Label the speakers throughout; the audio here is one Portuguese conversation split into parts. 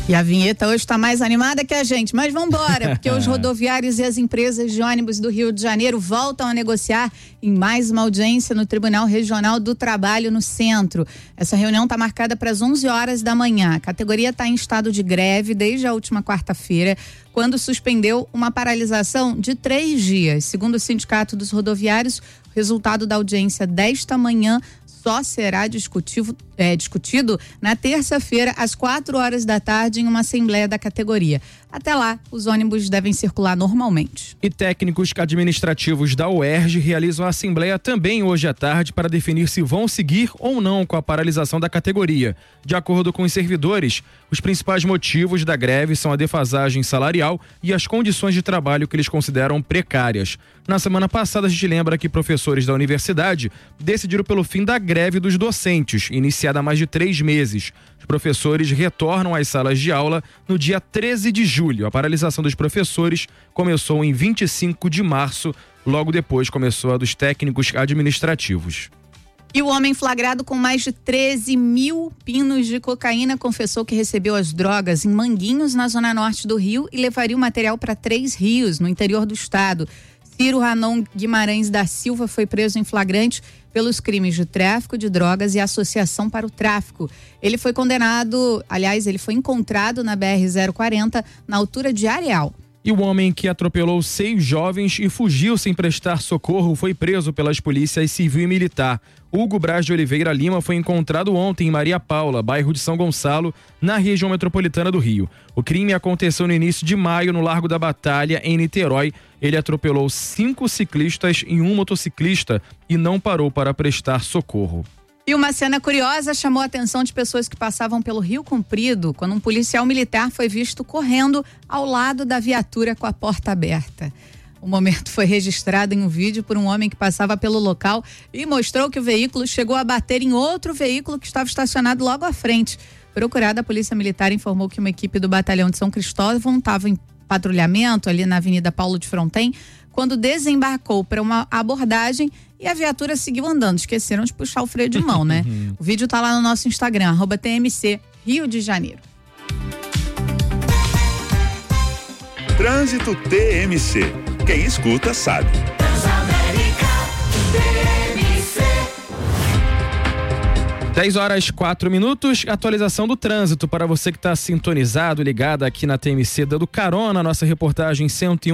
Speaker 1: E a vinheta hoje está mais animada que a gente, mas vamos embora, porque os rodoviários e as empresas de ônibus do Rio de Janeiro voltam a negociar em mais uma audiência no Tribunal Regional do Trabalho no Centro. Essa reunião está marcada para as 11 horas da manhã. A categoria está em estado de greve desde a última quarta-feira, quando suspendeu uma paralisação de 3 dias. Segundo o Sindicato dos Rodoviários, o resultado da audiência desta manhã só será discutido na terça-feira, às 4 horas da tarde, em uma assembleia da categoria. Até lá, os ônibus devem circular normalmente.
Speaker 2: E técnicos administrativos da UERJ realizam a assembleia também hoje à tarde para definir se vão seguir ou não com a paralisação da categoria. De acordo com os servidores, os principais motivos da greve são a defasagem salarial e as condições de trabalho que eles consideram precárias. Na semana passada, a gente lembra que professores da universidade decidiram pelo fim da greve dos docentes, iniciada há mais de 3 meses. Os professores retornam às salas de aula no dia 13 de julho. A paralisação dos professores começou em 25 de março, logo depois começou a dos técnicos administrativos.
Speaker 1: E o homem flagrado com mais de 13 mil pinos de cocaína confessou que recebeu as drogas em Manguinhos, na zona norte do Rio, e levaria o material para 3 rios, no interior do estado. Ciro Ranon Guimarães da Silva foi preso em flagrante pelos crimes de tráfico de drogas e associação para o tráfico. Ele foi encontrado na BR-040, na altura de Areal.
Speaker 2: E o homem que atropelou 6 jovens e fugiu sem prestar socorro foi preso pelas polícias civil e militar. Hugo Braz de Oliveira Lima foi encontrado ontem em Maria Paula, bairro de São Gonçalo, na região metropolitana do Rio. O crime aconteceu no início de maio no Largo da Batalha, em Niterói. Ele atropelou 5 ciclistas e um motociclista e não parou para prestar socorro.
Speaker 1: E uma cena curiosa chamou a atenção de pessoas que passavam pelo Rio Comprido, quando um policial militar foi visto correndo ao lado da viatura com a porta aberta. O momento foi registrado em um vídeo por um homem que passava pelo local e mostrou que o veículo chegou a bater em outro veículo que estava estacionado logo à frente. Procurada, a Polícia Militar informou que uma equipe do Batalhão de São Cristóvão estava em patrulhamento ali na Avenida Paulo de Fronten, quando desembarcou para uma abordagem e a viatura seguiu andando. Esqueceram de puxar o freio de mão, né? O vídeo tá lá no nosso Instagram, @TMC Rio de Janeiro.
Speaker 3: Trânsito TMC. Quem escuta sabe.
Speaker 2: 10h04, atualização do trânsito para você que está sintonizado, ligado aqui na TMC, dando carona, nossa reportagem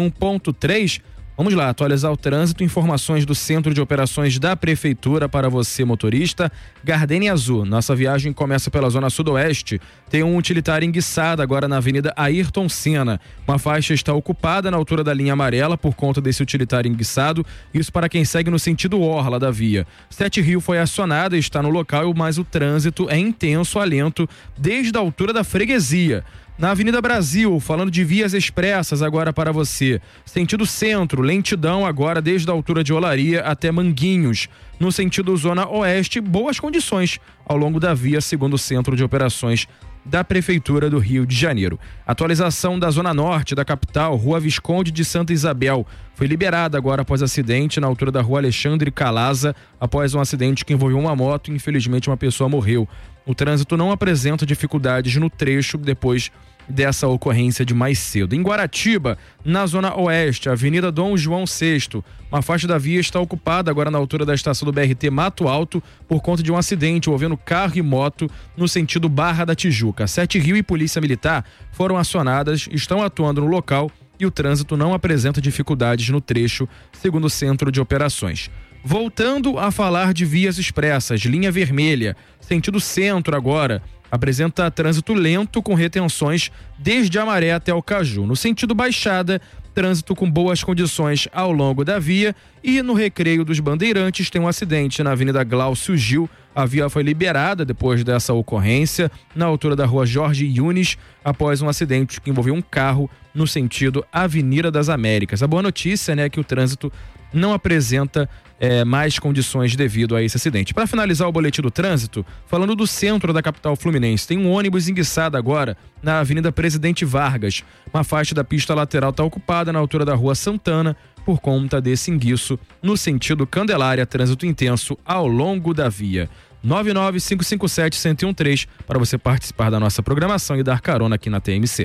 Speaker 2: 101.3. Vamos lá, atualizar o trânsito, informações do Centro de Operações da Prefeitura para você, motorista. Gardenia Azul, nossa viagem começa pela zona sudoeste. Tem um utilitário enguiçado agora na Avenida Ayrton Senna. Uma faixa está ocupada na altura da linha amarela por conta desse utilitário enguiçado. Isso para quem segue no sentido orla da via. 7 Rio foi acionada e está no local, mas o trânsito é intenso, lento, desde a altura da freguesia. Na Avenida Brasil, falando de vias expressas agora para você. Sentido centro, lentidão agora desde a altura de Olaria até Manguinhos. No sentido zona oeste, boas condições ao longo da via, segundo o Centro de Operações da Prefeitura do Rio de Janeiro. Atualização da zona norte da capital, Rua Visconde de Santa Isabel. Foi liberada agora após acidente na altura da Rua Alexandre Calaza, após um acidente que envolveu uma moto e infelizmente uma pessoa morreu. O trânsito não apresenta dificuldades no trecho depois dessa ocorrência de mais cedo. Em Guaratiba, na zona oeste, Avenida Dom João VI, uma faixa da via está ocupada agora na altura da estação do BRT Mato Alto por conta de um acidente envolvendo carro e moto no sentido Barra da Tijuca. 7 Rio e Polícia Militar foram acionadas, estão atuando no local e o trânsito não apresenta dificuldades no trecho, segundo o Centro de Operações. Voltando a falar de vias expressas, linha vermelha, sentido centro agora, apresenta trânsito lento com retenções desde Amaré até o Caju. No sentido Baixada, trânsito com boas condições ao longo da via, e no Recreio dos Bandeirantes tem um acidente na Avenida Glaucio Gil. A via foi liberada depois dessa ocorrência na altura da Rua Jorge Yunes, após um acidente que envolveu um carro no sentido Avenida das Américas. A boa notícia, né, é que o trânsito não apresenta mais condições devido a esse acidente. Para finalizar o boletim do trânsito, falando do centro da capital fluminense, tem um ônibus enguiçado agora na Avenida Presidente Vargas. Uma faixa da pista lateral está ocupada na altura da Rua Santana por conta desse enguiço no sentido Candelária, trânsito intenso ao longo da via. 99557-1013 para você participar da nossa programação e dar carona aqui na TMC.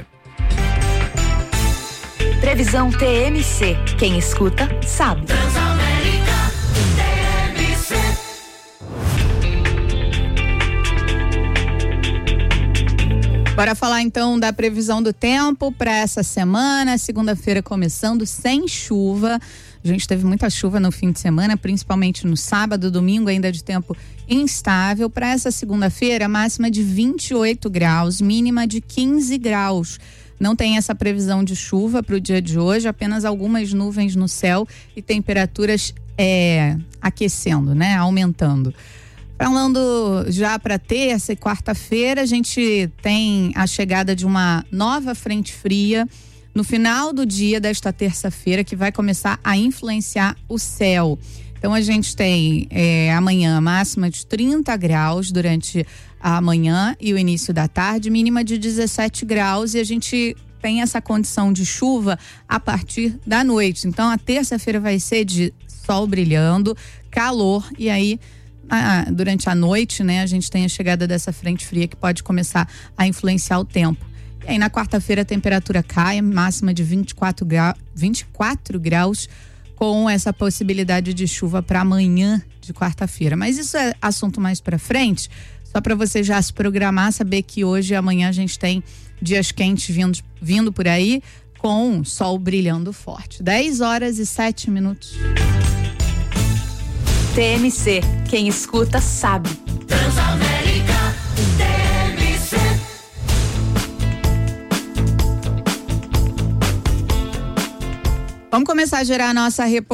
Speaker 4: Previsão TMC. Quem escuta, sabe. Transamérica TMC.
Speaker 1: Bora falar então da previsão do tempo para essa semana. Segunda-feira começando sem chuva. A gente teve muita chuva no fim de semana, principalmente no sábado, domingo ainda de tempo instável. Para essa segunda-feira, máxima de 28 graus, mínima de 15 graus. Não tem essa previsão de chuva para o dia de hoje, apenas algumas nuvens no céu e temperaturas aquecendo, né? Aumentando. Falando já para terça e quarta-feira, a gente tem a chegada de uma nova frente fria no final do dia desta terça-feira, que vai começar a influenciar o céu. Então a gente tem amanhã máxima de 30 graus durante a manhã e o início da tarde, mínima de 17 graus, e a gente tem essa condição de chuva a partir da noite. Então a terça-feira vai ser de sol brilhando, calor, e aí durante a noite, né, a gente tem a chegada dessa frente fria que pode começar a influenciar o tempo. E aí na quarta-feira a temperatura cai, máxima de 24 graus, com essa possibilidade de chuva para amanhã de quarta-feira. Mas isso é assunto mais para frente, só para você já se programar, saber que hoje e amanhã a gente tem dias quentes vindo por aí, com sol brilhando forte. 10h07.
Speaker 4: TMC, quem escuta sabe. Transamérica TMC.
Speaker 1: Vamos começar a gerar a nossa reportagem.